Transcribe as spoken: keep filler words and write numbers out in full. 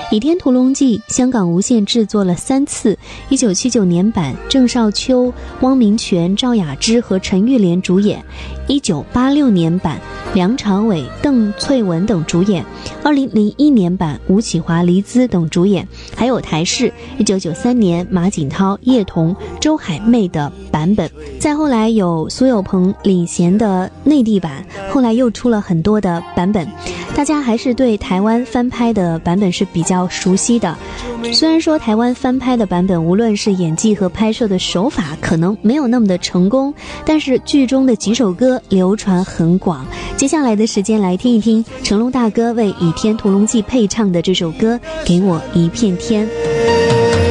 倚天屠龙记》香港无线制作了三次，一九七九年版郑少秋、汪明荃、赵雅芝和陈玉莲主演，一九八六年版梁朝伟、邓萃雯等主演，二零零一年版吴启华、黎姿等主演，还有台视一九九三年马景涛、叶童、周海媚的版本。再后来有苏有朋、李贤的内地版，后来又出了很多的版本。大家还是对台湾翻拍的版本是比较熟悉的，虽然说台湾翻拍的版本无论是演技和拍摄的手法可能没有那么的成功，但是剧中的几首歌流传很广。接下来的时间来听一听成龙大哥为《倚天屠龙记》配唱的这首歌《给我一片天》。